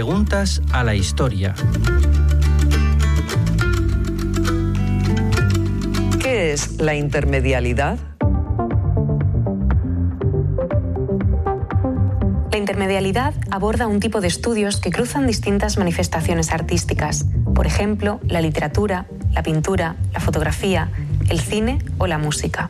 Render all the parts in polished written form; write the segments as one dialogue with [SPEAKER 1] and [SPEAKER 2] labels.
[SPEAKER 1] Preguntas a la historia.
[SPEAKER 2] ¿Qué es la intermedialidad?
[SPEAKER 3] La intermedialidad aborda un tipo de estudios que cruzan distintas manifestaciones artísticas, por ejemplo, la literatura, la pintura, la fotografía, el cine o la música.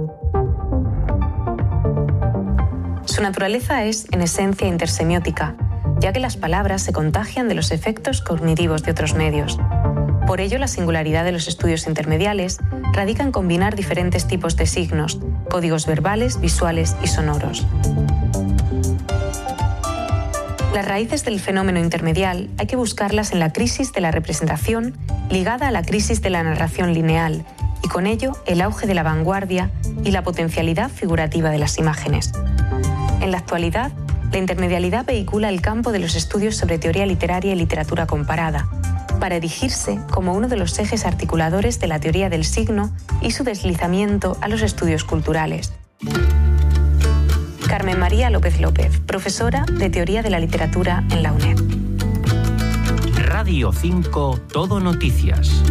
[SPEAKER 3] Su naturaleza es, en esencia, intersemiótica, ya que las palabras se contagian de los efectos cognitivos de otros medios. Por ello, la singularidad de los estudios intermediales radica en combinar diferentes tipos de signos, códigos verbales, visuales y sonoros. Las raíces del fenómeno intermedial hay que buscarlas en la crisis de la representación ligada a la crisis de la narración lineal y con ello el auge de la vanguardia y la potencialidad figurativa de las imágenes. En la actualidad, la intermedialidad vehicula el campo de los estudios sobre teoría literaria y literatura comparada, para erigirse como uno de los ejes articuladores de la teoría del signo y su deslizamiento a los estudios culturales. Carmen María López López, profesora de Teoría de la Literatura en la UNED.
[SPEAKER 1] Radio 5 Todo Noticias.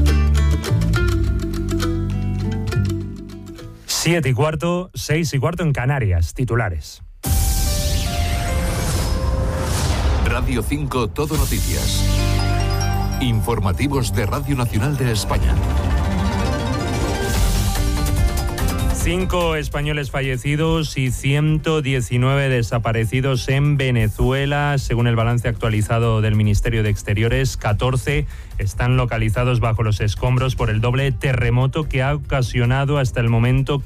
[SPEAKER 4] 7:15, 6:15 en Canarias. Titulares.
[SPEAKER 5] Radio 5 Todo Noticias. Informativos de Radio Nacional de España.
[SPEAKER 4] 5 españoles fallecidos y 119 desaparecidos en Venezuela. Según el balance actualizado del Ministerio de Exteriores, 14 están localizados bajo los escombros por el doble terremoto que ha ocasionado hasta el momento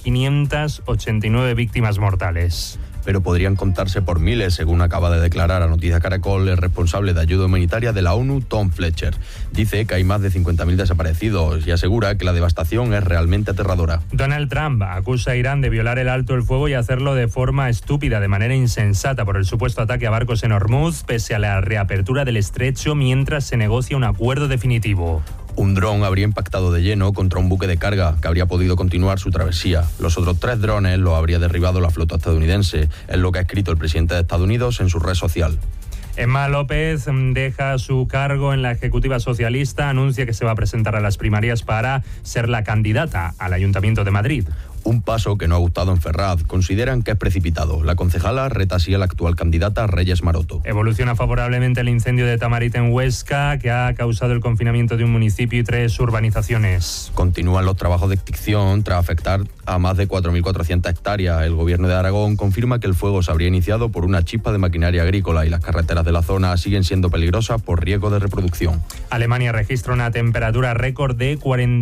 [SPEAKER 4] 589 víctimas mortales.
[SPEAKER 6] Pero podrían contarse por miles, según acaba de declarar a Noticias Caracol el responsable de ayuda humanitaria de la ONU, Tom Fletcher. Dice que hay más de 50.000 desaparecidos y asegura que la devastación es realmente aterradora.
[SPEAKER 4] Donald Trump acusa a Irán de violar el alto el fuego y hacerlo de forma estúpida, de manera insensata, por el supuesto ataque a barcos en Hormuz, pese a la reapertura del estrecho mientras se negocia un acuerdo definitivo.
[SPEAKER 6] Un dron habría impactado de lleno contra un buque de carga que habría podido continuar su travesía. Los otros 3 drones los habría derribado la flota estadounidense, es lo que ha escrito el presidente de Estados Unidos en su red social.
[SPEAKER 4] Emma López deja su cargo en la Ejecutiva Socialista, anuncia que se va a presentar a las primarias para ser la candidata al Ayuntamiento de Madrid.
[SPEAKER 6] Un paso que no ha gustado en Ferraz. Consideran que es precipitado. La concejala reta así a la actual candidata Reyes Maroto.
[SPEAKER 4] Evoluciona favorablemente el incendio de Tamarit en Huesca, que ha causado el confinamiento de un municipio y 3 urbanizaciones.
[SPEAKER 6] Continúan los trabajos de extinción tras afectar a más de 4.400 hectáreas. El gobierno de Aragón confirma que el fuego se habría iniciado por una chispa de maquinaria agrícola y las carreteras de la zona siguen siendo peligrosas por riesgo de reproducción.
[SPEAKER 4] Alemania registra una temperatura récord de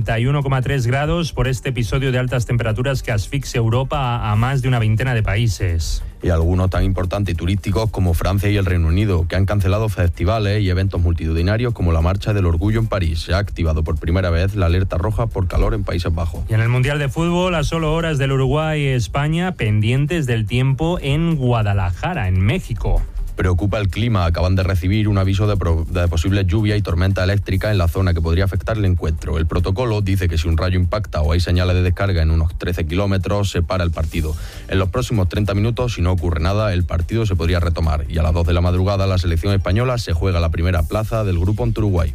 [SPEAKER 4] 41,3 grados por este episodio de altas temperaturas que asfixia Europa a más de una veintena de países.
[SPEAKER 6] Y algunos tan importantes y turísticos como Francia y el Reino Unido, que han cancelado festivales y eventos multitudinarios como la Marcha del Orgullo en París. Se ha activado por primera vez la alerta roja por calor en Países Bajos.
[SPEAKER 4] Y en el Mundial de Fútbol, a solo horas del Uruguay y España, pendientes del tiempo en Guadalajara, en México.
[SPEAKER 6] Preocupa el clima. Acaban de recibir un aviso de posible lluvia y tormenta eléctrica en la zona que podría afectar el encuentro. El protocolo dice que si un rayo impacta o hay señales de descarga en unos 13 kilómetros, se para el partido. En los próximos 30 minutos, si no ocurre nada, el partido se podría retomar. Y a las 2 de la madrugada, la selección española se juega la primera plaza del grupo ante Uruguay.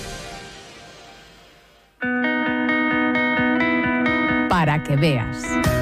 [SPEAKER 7] Para que veas.